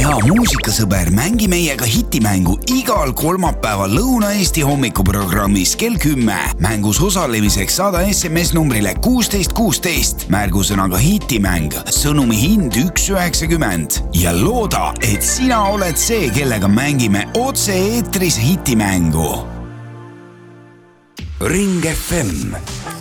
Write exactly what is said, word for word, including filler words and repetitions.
hea muusikasõber, mängi meiega hitimängu igal kolmapäeval Lõuna-Eesti hommikuprogrammis kell kümme. Mängus osalemiseks saada S M S numbrile kuusteist kuusteist. Märgusõnaga hitimäng, sõnumi hind üks üheksakümmend ja looda, et sina oled see, kellega mängime otse-eetris hitimängu. Ring F M